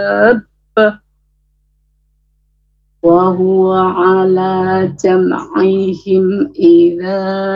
وهو على جمعهم إذا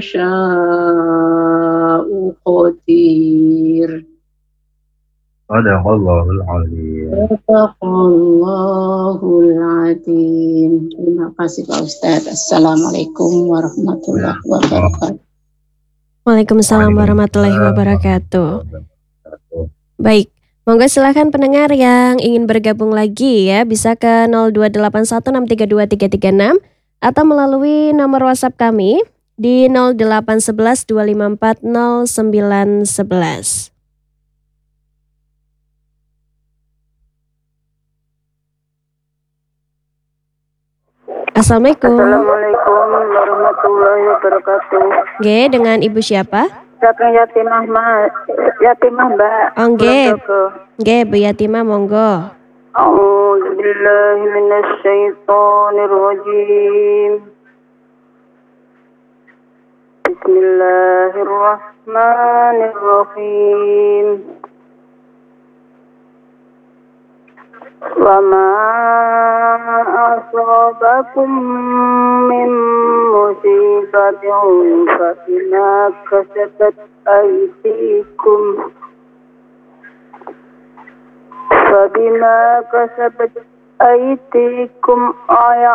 يشاء قدير. صدق الله العظيم. Sadaqallahul Azim. Terima kasih Pak Ustadz. Assalamualaikum warahmatullahi wabarakatuh. Waalaikumsalam warahmatullahi wabarakatuh. Baik, monggo silahkan pendengar yang ingin bergabung lagi ya, bisa ke 02816323336 atau melalui nomor WhatsApp kami di 08112540911. Assalamualaikum. Assalamualaikum warahmatullahi wabarakatuh. Oke, dengan Ibu siapa? Saking Yatimah Mbak. Oke, Bu Yatimah monggo. A'udzubillahi minasyaitonirrajim. Bismillahirrahmanirrahim. Wa ma asabakum min musibatin fa bima kasabat aydikum